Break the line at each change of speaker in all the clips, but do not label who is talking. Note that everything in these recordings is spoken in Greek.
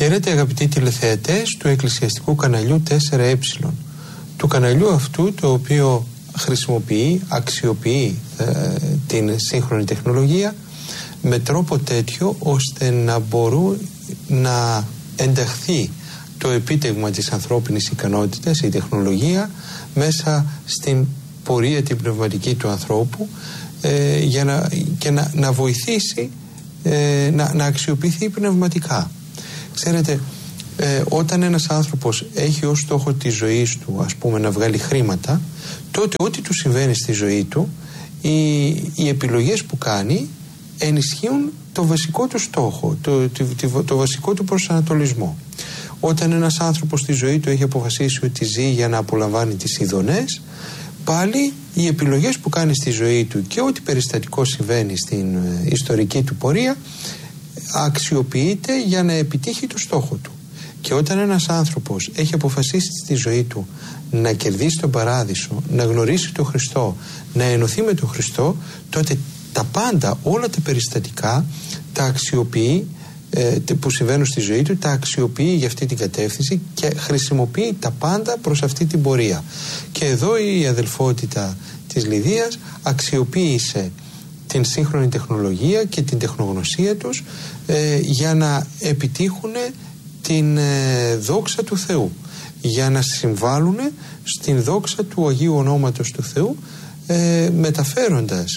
Χαίρετε αγαπητοί τηλεθεατές του εκκλησιαστικού καναλιού 4Ε, του καναλιού αυτού το οποίο αξιοποιεί την σύγχρονη τεχνολογία με τρόπο τέτοιο ώστε να μπορούν να ενταχθεί το επίτευγμα της ανθρώπινης ικανότητας, η τεχνολογία, μέσα στην πορεία την πνευματική του ανθρώπου και να βοηθήσει να αξιοποιηθεί πνευματικά. Ξέρετε, όταν ένας άνθρωπος έχει ως στόχο τη ζωής του, ας πούμε, να βγάλει χρήματα, τότε ό,τι του συμβαίνει στη ζωή του, οι επιλογές που κάνει ενισχύουν το βασικό του στόχο, το βασικό του προσανατολισμό. Όταν ένας άνθρωπος στη ζωή του έχει αποφασίσει ότι ζει για να απολαμβάνει τις ειδονές, πάλι οι επιλογές που κάνει στη ζωή του και ό,τι περιστατικό συμβαίνει στην ιστορική του πορεία αξιοποιείται για να επιτύχει το στόχο του. Και όταν ένας άνθρωπος έχει αποφασίσει στη ζωή του να κερδίσει τον παράδεισο, να γνωρίσει τον Χριστό, να ενωθεί με τον Χριστό, τότε τα πάντα, όλα τα περιστατικά τα αξιοποιεί που συμβαίνουν στη ζωή του, τα αξιοποιεί για αυτή την κατεύθυνση και χρησιμοποιεί τα πάντα προς αυτή την πορεία. Και εδώ η αδελφότητα της Λιδίας αξιοποίησε την σύγχρονη τεχνολογία και την τεχνογνωσία τους για να επιτύχουν την δόξα του Θεού, για να συμβάλλουν στην δόξα του Αγίου Ονόματος του Θεού, μεταφέροντας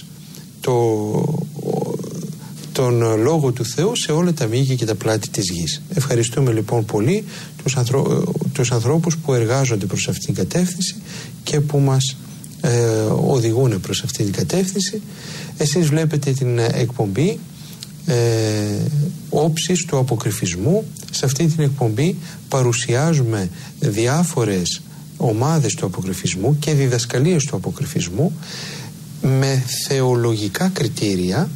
τον Λόγο του Θεού σε όλα τα μήκη και τα πλάτη της γης. Ευχαριστούμε λοιπόν πολύ τους ανθρώπους που εργάζονται προς αυτήν την κατεύθυνση και που μας οδηγούν προς αυτή την κατεύθυνση. Εσείς βλέπετε την εκπομπή όψεις του αποκρυφισμού. Σε αυτή την εκπομπή παρουσιάζουμε διάφορες ομάδες του αποκρυφισμού και διδασκαλίες του αποκρυφισμού με θεολογικά κριτήρια.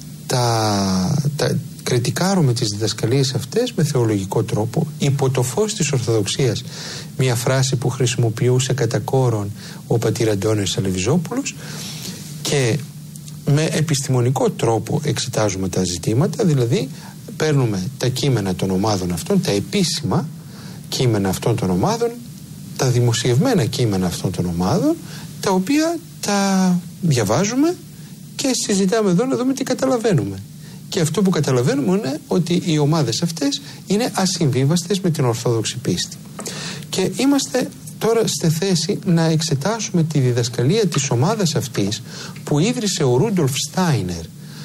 Κριτικάρουμε τις διδασκαλίες αυτές με θεολογικό τρόπο, υπό το φως της Ορθοδοξίας, μια φράση που χρησιμοποιούσε κατά κόρον ο πατήρ Αντώνιος Αλεβιζόπουλος, και με επιστημονικό τρόπο εξετάζουμε τα ζητήματα, δηλαδή παίρνουμε τα κείμενα των ομάδων αυτών, τα επίσημα κείμενα αυτών των ομάδων, τα δημοσιευμένα κείμενα αυτών των ομάδων, τα οποία τα διαβάζουμε και συζητάμε εδώ να δούμε τι καταλαβαίνουμε. Και αυτό που καταλαβαίνουμε είναι ότι οι ομάδες αυτές είναι ασυμβίβαστες με την Ορθόδοξη πίστη. Και είμαστε τώρα στη θέση να εξετάσουμε τη διδασκαλία της ομάδας αυτής που ίδρυσε ο Ρούντολφ Στάινερ,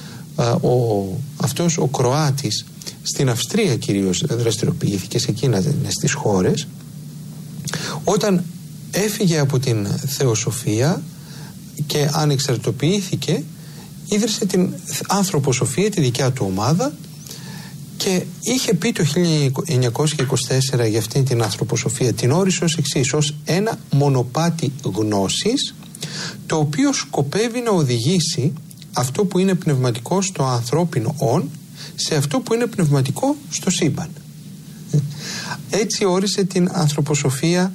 αυτός ο Κροάτης, στην Αυστρία κυρίως δραστηριοποιήθηκε, σε εκείνες τις χώρες. Όταν έφυγε από την θεοσοφία και ανεξαρτοποιήθηκε, ίδρυσε την ανθρωποσοφία, τη δικιά του ομάδα, και είχε πει το 1924 για αυτήν την ανθρωποσοφία, την όρισε ως εξής: ως ένα μονοπάτι γνώσης, το οποίο σκοπεύει να οδηγήσει αυτό που είναι πνευματικό στο ανθρώπινο όν σε αυτό που είναι πνευματικό στο σύμπαν. Έτσι όρισε την ανθρωποσοφία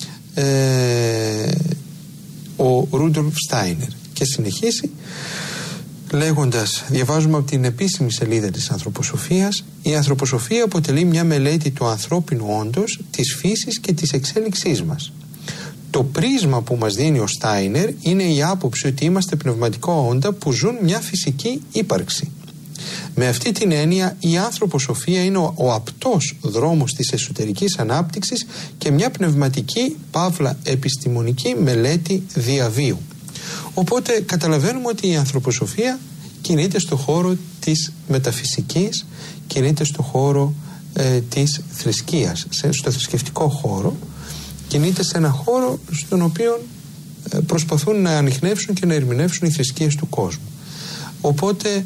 ο Ρούντολφ Στάινερ. Και συνεχίσει λέγοντας, διαβάζουμε από την επίσημη σελίδα της ανθρωποσοφίας: η ανθρωποσοφία αποτελεί μια μελέτη του ανθρώπινου όντως, της φύσης και της εξέλιξής μας. Το πρίσμα που μας δίνει ο Στάινερ είναι η άποψη ότι είμαστε πνευματικά όντα που ζουν μια φυσική ύπαρξη. Με αυτή την έννοια η ανθρωποσοφία είναι ο απτός δρόμος της εσωτερικής ανάπτυξης και μια πνευματική παύλα επιστημονική μελέτη διαβίου. Οπότε καταλαβαίνουμε ότι η ανθρωποσοφία κινείται στο χώρο της μεταφυσικής, κινείται στο χώρο της θρησκείας, στο θρησκευτικό χώρο, κινείται σε ένα χώρο στον οποίο προσπαθούν να ανιχνεύσουν και να ερμηνεύσουν οι θρησκείες του κόσμου. Οπότε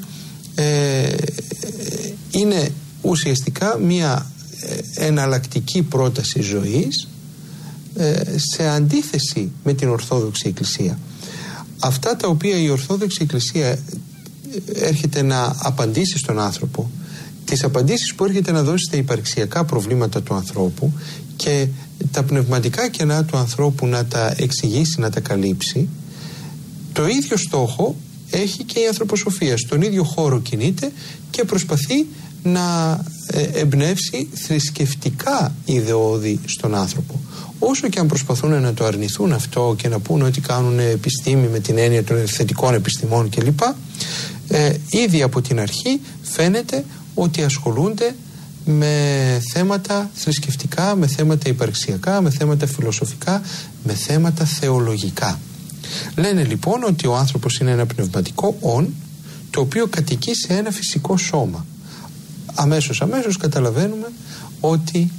είναι ουσιαστικά μια εναλλακτική πρόταση ζωής σε αντίθεση με την Ορθόδοξη Εκκλησία. Αυτά τα οποία η Ορθόδοξη Εκκλησία έρχεται να απαντήσει στον άνθρωπο, τις απαντήσεις που έρχεται να δώσει στα υπαρξιακά προβλήματα του ανθρώπου και τα πνευματικά κενά του ανθρώπου να τα εξηγήσει, να τα καλύψει, το ίδιο στόχο έχει και η ανθρωποσοφία. Στον ίδιο χώρο κινείται και προσπαθεί να εμπνεύσει θρησκευτικά ιδεώδη στον άνθρωπο. Όσο και αν προσπαθούν να το αρνηθούν αυτό και να πούνε ότι κάνουν επιστήμη με την έννοια των θετικών επιστημών κλπ, ήδη από την αρχή φαίνεται ότι ασχολούνται με θέματα θρησκευτικά, με θέματα υπαρξιακά, με θέματα φιλοσοφικά, με θέματα θεολογικά. Λένε λοιπόν ότι ο άνθρωπος είναι ένα πνευματικό όν, το οποίο κατοικεί σε ένα φυσικό σώμα. Αμέσως καταλαβαίνουμε ότι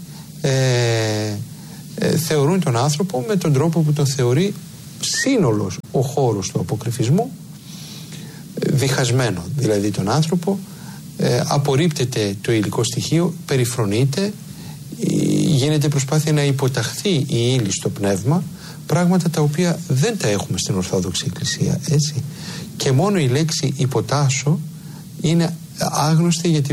θεωρούν τον άνθρωπο με τον τρόπο που τον θεωρεί σύνολος ο χώρος του αποκρυφισμού, διχασμένο δηλαδή τον άνθρωπο, απορρίπτεται το υλικό στοιχείο, περιφρονείται, γίνεται προσπάθεια να υποταχθεί η ύλη στο πνεύμα, πράγματα τα οποία δεν τα έχουμε στην Ορθόδοξη Εκκλησία, έτσι. Και μόνο η λέξη υποτάσσω είναι άγνωστη για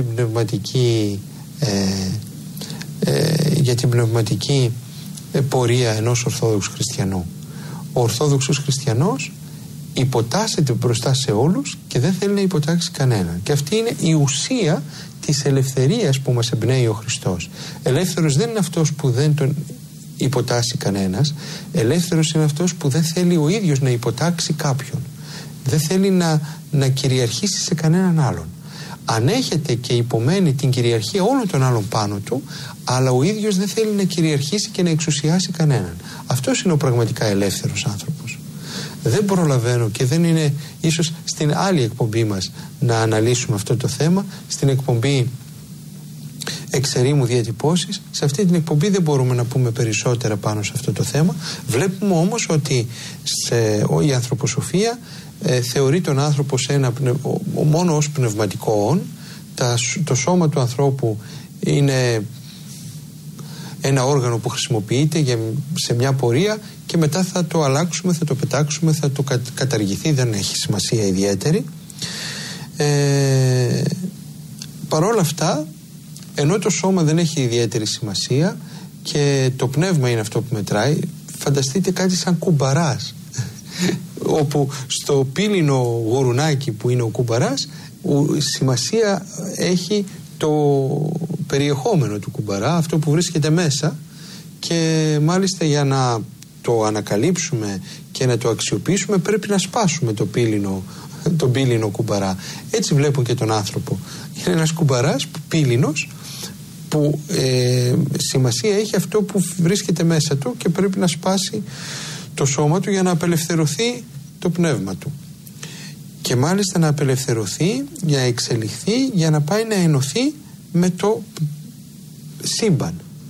την πνευματική πορεία ενός Ορθόδοξου χριστιανού. Ο Ορθόδοξος χριστιανός υποτάσσεται μπροστά σε όλους και δεν θέλει να υποτάξει κανέναν. Και αυτή είναι η ουσία της ελευθερίας που μας εμπνέει ο Χριστός. Ελεύθερος δεν είναι αυτός που δεν τον υποτάσσει κανένας. Ελεύθερος είναι αυτός που δεν θέλει ο ίδιος να υποτάξει κάποιον. Δεν θέλει να κυριαρχήσει σε κανέναν άλλον. Ανέχεται και υπομένει την κυριαρχία όλων των άλλων πάνω του, αλλά ο ίδιος δεν θέλει να κυριαρχήσει και να εξουσιάσει κανέναν. Αυτός είναι ο πραγματικά ελεύθερος άνθρωπος. Δεν προλαβαίνω και δεν είναι ίσως στην άλλη εκπομπή μας να αναλύσουμε αυτό το θέμα, στην εκπομπή εξαιρήμου διατυπώσεις. Σε αυτή την εκπομπή δεν μπορούμε να πούμε περισσότερα πάνω σε αυτό το θέμα. Βλέπουμε όμως ότι η ανθρωποσοφία θεωρεί τον άνθρωπο μόνο ως πνευματικό όν. Το σώμα του ανθρώπου είναι ένα όργανο που χρησιμοποιείται σε μια πορεία και μετά θα το αλλάξουμε, θα το πετάξουμε, θα το καταργηθεί, δεν έχει σημασία ιδιαίτερη. Παρόλα αυτά, ενώ το σώμα δεν έχει ιδιαίτερη σημασία και το πνεύμα είναι αυτό που μετράει, φανταστείτε κάτι σαν κουμπαράς όπου στο πύληνο γουρουνάκι που είναι ο κουμπαράς σημασία έχει το περιεχόμενο του κουμπαρά, αυτό που βρίσκεται μέσα, και μάλιστα για να το ανακαλύψουμε και να το αξιοποιήσουμε πρέπει να σπάσουμε το πύληνο κουμπαρά. Έτσι βλέπουν και τον άνθρωπο. Είναι ένας κουμπαράς πύληνος που σημασία έχει αυτό που βρίσκεται μέσα του και πρέπει να σπάσει το σώμα του για να απελευθερωθεί το πνεύμα του. Και μάλιστα να απελευθερωθεί, για να εξελιχθεί, για να πάει να ενωθεί με το σύμπαν.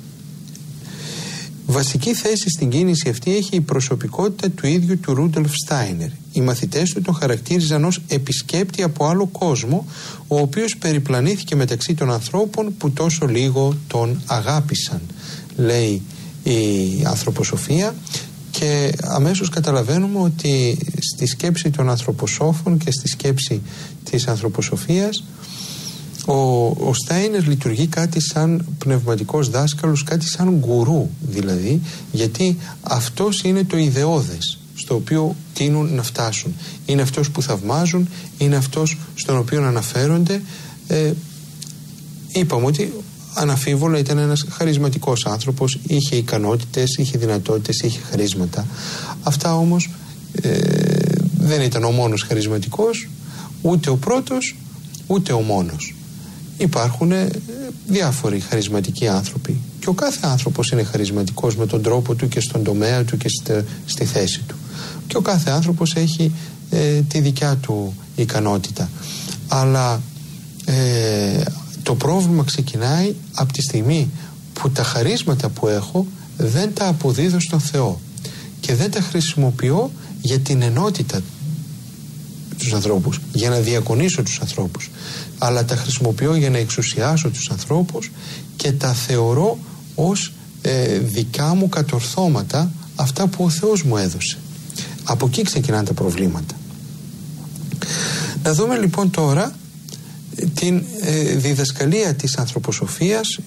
Βασική θέση στην κίνηση αυτή έχει η προσωπικότητα του ίδιου του Ρούντολφ Στάινερ. Οι μαθητές του τον χαρακτήριζαν ως επισκέπτη από άλλο κόσμο, ο οποίος περιπλανήθηκε μεταξύ των ανθρώπων που τόσο λίγο τον αγάπησαν, λέει η ανθρωποσοφία. Και αμέσως καταλαβαίνουμε ότι στη σκέψη των ανθρωποσόφων και στη σκέψη της ανθρωποσοφίας ο Στάινερ λειτουργεί κάτι σαν πνευματικός δάσκαλος, κάτι σαν γκουρού δηλαδή, γιατί αυτός είναι το ιδεώδες στο οποίο τείνουν να φτάσουν. Είναι αυτός που θαυμάζουν, είναι αυτός στον οποίο αναφέρονται. Είπαμε ότι αναφίβολα ήταν ένας χαρισματικός άνθρωπος, είχε ικανότητες, είχε δυνατότητες, είχε χαρίσματα. Αυτά όμως δεν ήταν ο μόνος χαρισματικός, ούτε ο πρώτος, ούτε ο μόνος. Υπάρχουν διάφοροι χαρισματικοί άνθρωποι και ο κάθε άνθρωπος είναι χαρισματικός με τον τρόπο του και στον τομέα του και στη θέση του. Και ο κάθε άνθρωπος έχει τη δικιά του ικανότητα. Αλλά το πρόβλημα ξεκινάει από τη στιγμή που τα χαρίσματα που έχω δεν τα αποδίδω στον Θεό και δεν τα χρησιμοποιώ για την ενότητα τους ανθρώπους, για να διακονήσω τους ανθρώπους, αλλά τα χρησιμοποιώ για να εξουσιάσω τους ανθρώπους και τα θεωρώ ως δικά μου κατορθώματα, αυτά που ο Θεός μου έδωσε. Από εκεί ξεκινάνε τα προβλήματα. Να δούμε λοιπόν τώρα την διδασκαλία της ανθρωποσοφίας,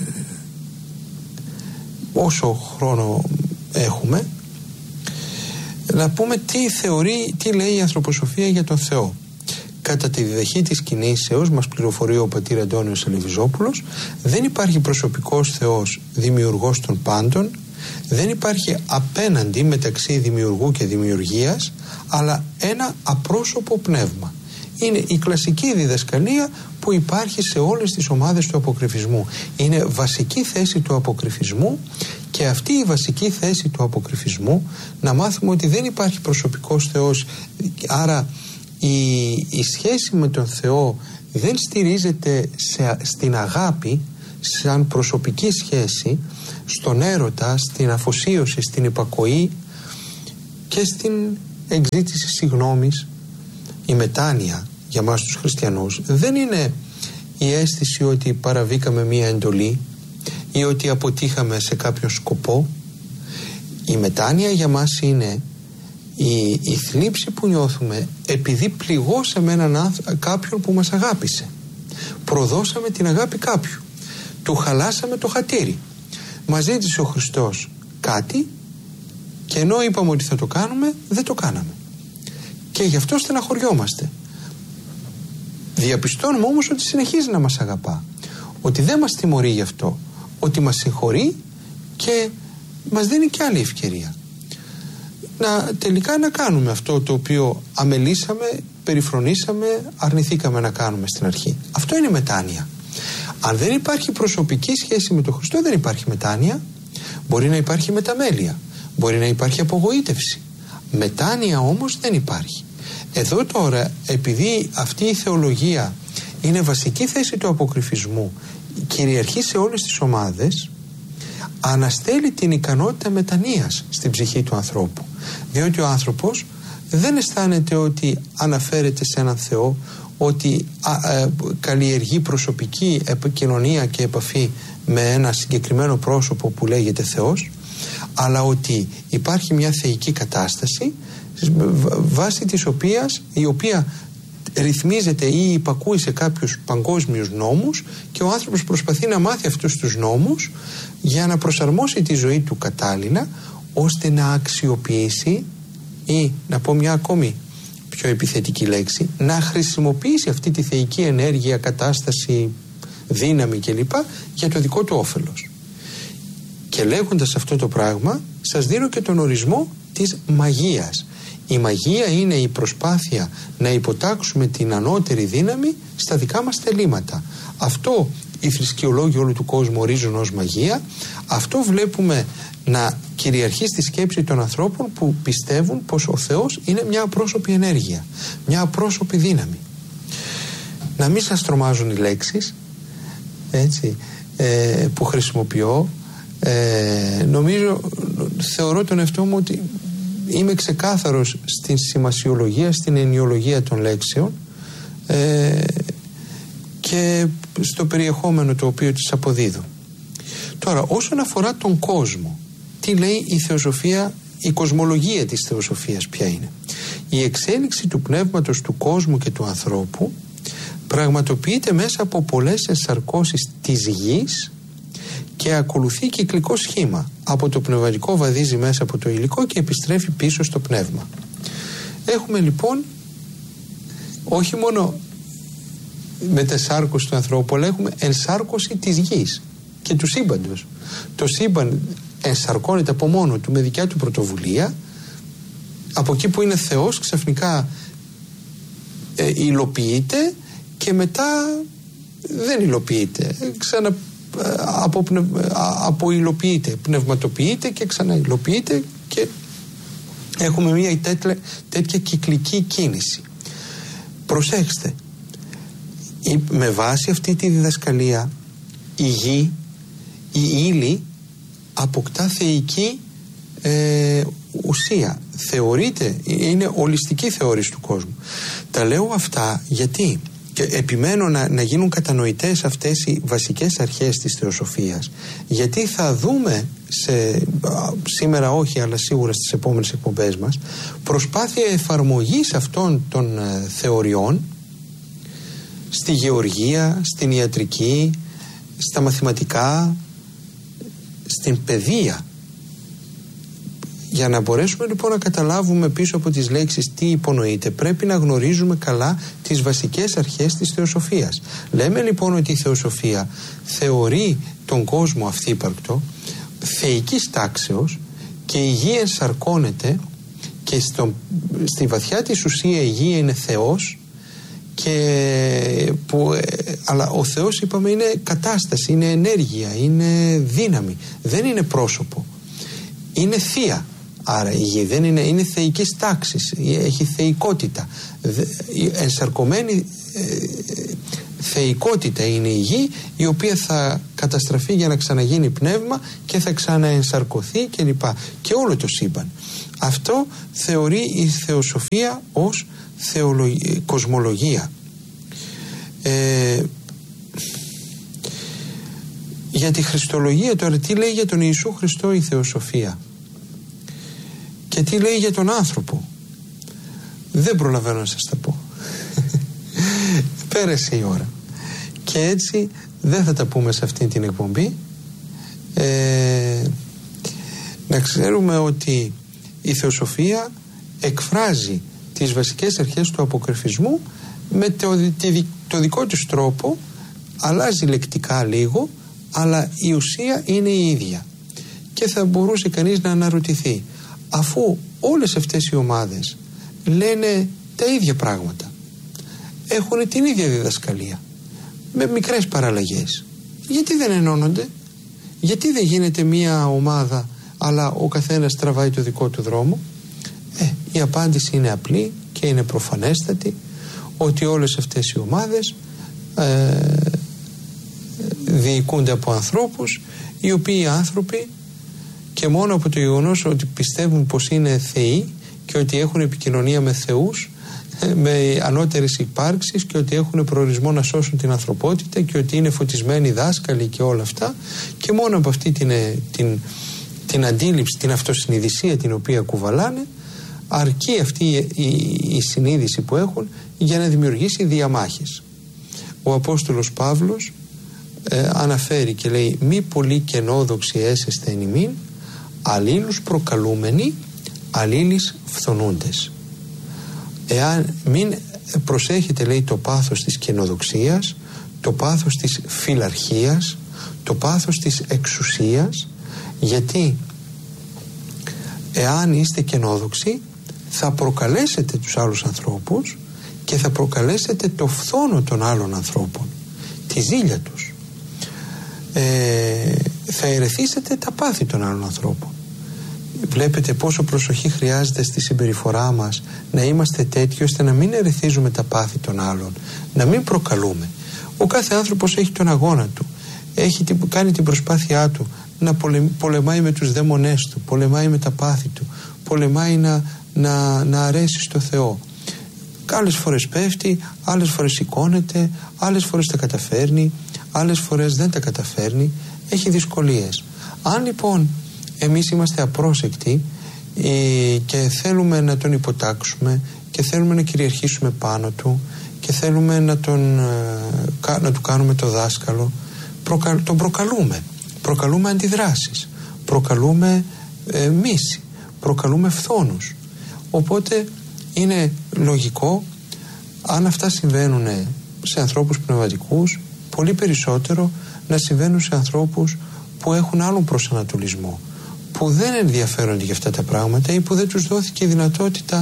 όσο χρόνο έχουμε, να πούμε τι λέει η ανθρωποσοφία για τον Θεό. κατά τη διδαχή της κινήσεως, μας πληροφορεί ο πατήρ Αντώνιος Αλεβιζόπουλος, δεν υπάρχει προσωπικός Θεός δημιουργός των πάντων, δεν υπάρχει απέναντι μεταξύ δημιουργού και δημιουργίας, αλλά ένα απρόσωπο πνεύμα. Είναι η κλασική διδασκαλία που υπάρχει σε όλες τις ομάδες του αποκρυφισμού. Είναι βασική θέση του αποκρυφισμού, και αυτή η βασική θέση του αποκρυφισμού, να μάθουμε ότι δεν υπάρχει προσωπικός Θεός, άρα η σχέση με τον Θεό δεν στηρίζεται στην αγάπη σαν προσωπική σχέση, στον έρωτα, στην αφοσίωση, στην υπακοή και στην εξήτηση συγγνώμης. Η μετάνοια για μας τους χριστιανούς δεν είναι η αίσθηση ότι παραβήκαμε μία εντολή ή ότι αποτύχαμε σε κάποιο σκοπό. Η μετάνοια για μας είναι η θλίψη που νιώθουμε επειδή πληγώσαμε κάποιον που μας αγάπησε. Προδώσαμε την αγάπη κάποιου. Του χαλάσαμε το χατήρι. Μας ζήτησε ο Χριστός κάτι και ενώ είπαμε ότι θα το κάνουμε, δεν το κάναμε. Και γι' αυτό στεναχωριόμαστε. Διαπιστώνουμε όμως ότι συνεχίζει να μας αγαπά. Ότι δεν μας τιμωρεί γι' αυτό. Ότι μας συγχωρεί και μας δίνει και άλλη ευκαιρία. Τελικά να κάνουμε αυτό το οποίο αμελήσαμε, περιφρονήσαμε, αρνηθήκαμε να κάνουμε στην αρχή. Αυτό είναι μετάνοια. Αν δεν υπάρχει προσωπική σχέση με τον Χριστό, δεν υπάρχει μετάνοια. Μπορεί να υπάρχει μεταμέλεια, μπορεί να υπάρχει απογοήτευση. Μετάνοια όμως δεν υπάρχει. Εδώ τώρα, επειδή αυτή η θεολογία είναι βασική θέση του αποκρυφισμού, κυριαρχεί σε όλες τις ομάδες, αναστέλει την ικανότητα μετανοίας στην ψυχή του ανθρώπου. Διότι ο άνθρωπος δεν αισθάνεται ότι αναφέρεται σε έναν Θεό, ότι καλλιεργεί προσωπική επικοινωνία και επαφή με ένα συγκεκριμένο πρόσωπο που λέγεται Θεός, αλλά ότι υπάρχει μια θεϊκή κατάσταση βάσει της οποίας, η οποία ρυθμίζεται ή υπακούει σε κάποιους παγκόσμιους νόμους, και ο άνθρωπος προσπαθεί να μάθει αυτούς τους νόμους για να προσαρμόσει τη ζωή του κατάλληλα, ώστε να αξιοποιήσει, ή να πω μια ακόμη πιο επιθετική λέξη, να χρησιμοποιήσει αυτή τη θεϊκή ενέργεια, κατάσταση, δύναμη κλπ. Για το δικό του όφελος. Και λέγοντας αυτό το πράγμα, σας δίνω και τον ορισμό της μαγείας. Η μαγεία είναι η προσπάθεια να υποτάξουμε την ανώτερη δύναμη στα δικά μας θελήματα. Αυτό οι θρησκεολόγοι όλου του κόσμου ορίζουν ως μαγεία. Αυτό βλέπουμε να κυριαρχεί στη σκέψη των ανθρώπων που πιστεύουν πως ο Θεός είναι μια απρόσωπη ενέργεια, μια απρόσωπη δύναμη. Να μην σας τρομάζουν οι λέξεις, έτσι, που χρησιμοποιώ. Θεωρώ τον εαυτό μου ότι είμαι ξεκάθαρος στην σημασιολογία, στην ενιολογία των λέξεων και στο περιεχόμενο το οποίο τις αποδίδω. Τώρα, όσον αφορά τον κόσμο, τι λέει η θεοσοφία, η κοσμολογία της θεοσοφίας ποια είναι? Η εξέλιξη του πνεύματος του κόσμου και του ανθρώπου πραγματοποιείται μέσα από πολλές ενσαρκώσεις της γης και ακολουθεί κυκλικό σχήμα. Από το πνευματικό βαδίζει μέσα από το υλικό και επιστρέφει πίσω στο πνεύμα. Έχουμε λοιπόν όχι μόνο μετασάρκωση του ανθρώπου, αλλά έχουμε ενσάρκωση της γης και του σύμπαντος. Το σύμπαν ενσαρκώνεται από μόνο του με δικιά του πρωτοβουλία. Από εκεί που είναι Θεός ξαφνικά υλοποιείται και μετά δεν υλοποιείται, απουλοποιείται, πνευματοποιείται και ξαναυλοποιείται, και έχουμε μια τέτοια κυκλική κίνηση. Προσέξτε, με βάση αυτή τη διδασκαλία η γη, η ύλη αποκτά θεϊκή ουσία. Θεωρείται, είναι ολιστική θεώρηση του κόσμου. Τα λέω αυτά γιατί, και επιμένω να γίνουν κατανοητές αυτές οι βασικές αρχές της θεοσοφίας, γιατί θα δούμε σήμερα όχι, αλλά σίγουρα στις επόμενες εκπομπές μας, προσπάθεια εφαρμογής αυτών των θεωριών στη γεωργία, στην ιατρική, στα μαθηματικά, στην παιδεία. Για να μπορέσουμε λοιπόν να καταλάβουμε πίσω από τις λέξεις τι υπονοείται, πρέπει να γνωρίζουμε καλά τις βασικές αρχές της θεοσοφίας. Λέμε λοιπόν ότι η θεοσοφία θεωρεί τον κόσμο αυθύπαρκτο, θεϊκής τάξεως, και η γη ενσαρκώνεται και στη βαθιά της ουσία η γη είναι Θεός, αλλά ο Θεός, είπαμε, είναι κατάσταση, είναι ενέργεια, είναι δύναμη, δεν είναι πρόσωπο, είναι θεία. Άρα η γη δεν είναι θεϊκής τάξης, έχει θεϊκότητα, ενσαρκωμένη θεϊκότητα είναι η γη, η οποία θα καταστραφεί για να ξαναγίνει πνεύμα και θα ξαναενσαρκωθεί κλπ. Και όλο το σύμπαν. Αυτό θεωρεί η θεοσοφία ως κοσμολογία. Για τη χριστολογία τώρα, τι λέει για τον Ιησού Χριστό η θεοσοφία και τι λέει για τον άνθρωπο, δεν προλαβαίνω να σας τα πω. Πέρασε η ώρα και έτσι δεν θα τα πούμε σε αυτή την εκπομπή. Να ξέρουμε ότι η θεοσοφία εκφράζει τις βασικές αρχές του αποκρυφισμού με το δικό της τρόπο, αλλάζει λεκτικά λίγο, αλλά η ουσία είναι η ίδια. Και θα μπορούσε κανείς να αναρωτηθεί, αφού όλες αυτές οι ομάδες λένε τα ίδια πράγματα, έχουν την ίδια διδασκαλία με μικρές παραλλαγές, γιατί δεν ενώνονται, γιατί δεν γίνεται μία ομάδα αλλά ο καθένας τραβάει το δικό του δρόμο? Η απάντηση είναι απλή και είναι προφανέστατη, ότι όλες αυτές οι ομάδες διοικούνται από ανθρώπους, οι οποίοι άνθρωποι, και μόνο από το γεγονός ότι πιστεύουν πως είναι θεοί και ότι έχουν επικοινωνία με θεούς, με ανώτερες υπάρξεις, και ότι έχουν προορισμό να σώσουν την ανθρωπότητα και ότι είναι φωτισμένοι δάσκαλοι και όλα αυτά, και μόνο από αυτή την αντίληψη, την αυτοσυνειδησία την οποία κουβαλάνε, αρκεί αυτή η συνείδηση που έχουν για να δημιουργήσει διαμάχες. Ο Απόστολος Παύλος αναφέρει και λέει, μη πολύ κενόδοξοι έσεστε εν ημίν, αλλήλους προκαλούμενοι, αλλήλεις φθονούντες. Εάν μην προσέχετε, λέει, το πάθος της κενοδοξίας, το πάθος της φιλαρχίας, το πάθος της εξουσίας, γιατί εάν είστε κενόδοξοι θα προκαλέσετε τους άλλους ανθρώπους και θα προκαλέσετε το φθόνο των άλλων ανθρώπων, τη ζήλια τους, θα ερεθίσετε τα πάθη των άλλων ανθρώπων. Βλέπετε πόσο προσοχή χρειάζεται στη συμπεριφορά μας να είμαστε τέτοιοι ώστε να μην ερεθίζουμε τα πάθη των άλλων, να μην προκαλούμε. Ο κάθε άνθρωπος έχει τον αγώνα του, κάνει την προσπάθειά του να πολεμάει με τους δαίμονές του, πολεμάει με τα πάθη του, πολεμάει να αρέσει στο Θεό. Άλλες φορές πέφτει, άλλες φορές σηκώνεται, άλλες φορές τα καταφέρνει, άλλες φορές δεν τα καταφέρνει, έχει δυσκολίες. Αν λοιπόν εμείς είμαστε απρόσεκτοι και θέλουμε να τον υποτάξουμε και θέλουμε να κυριαρχήσουμε πάνω του και θέλουμε να του κάνουμε το δάσκαλο, τον προκαλούμε αντιδράσεις, προκαλούμε μίση, προκαλούμε φθόνους. Οπότε είναι λογικό, αν αυτά συμβαίνουν σε ανθρώπους πνευματικούς, πολύ περισσότερο να συμβαίνουν σε ανθρώπους που έχουν άλλον προσανατολισμό, που δεν ενδιαφέρονται για αυτά τα πράγματα ή που δεν τους δόθηκε η δυνατότητα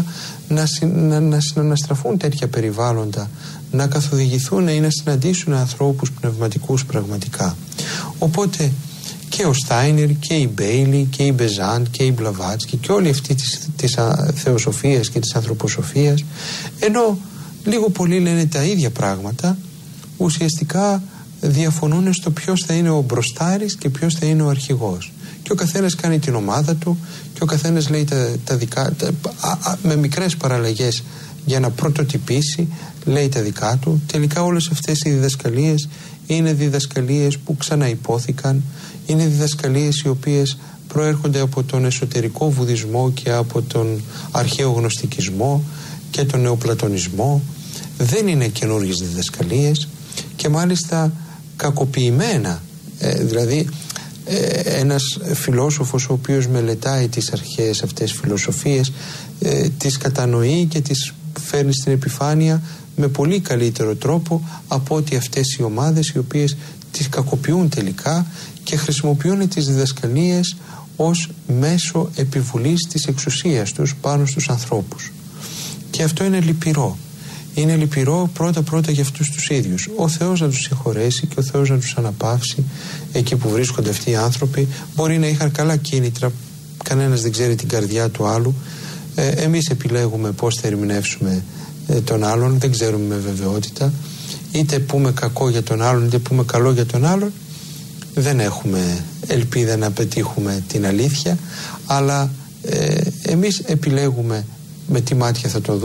να στραφούν τέτοια περιβάλλοντα, να καθοδηγηθούν ή να συναντήσουν ανθρώπους πνευματικούς πραγματικά. Οπότε και ο Στάινερ και η Μπέιλι και η Μπεζάν και η Μπλαβάτσκι και όλοι αυτοί της θεοσοφίας και της ανθρωποσοφίας, ενώ λίγο πολύ λένε τα ίδια πράγματα, ουσιαστικά διαφωνούν στο ποιος θα είναι ο μπροστάρης και ποιος θα είναι ο αρχηγός. Και ο καθένας κάνει την ομάδα του και ο καθένας λέει τα δικά με μικρές παραλλαγές για να πρωτοτυπήσει, λέει τα δικά του. Τελικά όλες αυτές οι διδασκαλίες είναι διδασκαλίες που ξαναυπόθηκαν, είναι διδασκαλίες οι οποίες προέρχονται από τον εσωτερικό βουδισμό και από τον αρχαίο γνωστικισμό και τον νεοπλατωνισμό. Δεν είναι καινούργιες διδασκαλίες και μάλιστα κακοποιημένα, δηλαδή ένας φιλόσοφος ο οποίος μελετάει τις αρχαίες αυτές φιλοσοφίες, τις κατανοεί και τις φέρνει στην επιφάνεια με πολύ καλύτερο τρόπο από ότι αυτές οι ομάδες οι οποίες τις κακοποιούν τελικά και χρησιμοποιούν τις διδασκαλίες ως μέσο επιβολής της εξουσίας τους πάνω στους ανθρώπους. Και αυτό είναι λυπηρό. Είναι λυπηρό πρώτα για αυτούς τους ίδιους. Ο Θεός να τους συγχωρέσει και ο Θεός να τους αναπαύσει εκεί που βρίσκονται αυτοί οι άνθρωποι. Μπορεί να είχαν καλά κίνητρα, κανένας δεν ξέρει την καρδιά του άλλου. Εμείς επιλέγουμε πώς θα ερμηνεύσουμε τον άλλον, δεν ξέρουμε με βεβαιότητα. Είτε πούμε κακό για τον άλλον, είτε πούμε καλό για τον άλλον. Δεν έχουμε ελπίδα να πετύχουμε την αλήθεια, αλλά εμείς επιλέγουμε με τι μάτια θα το δούμε.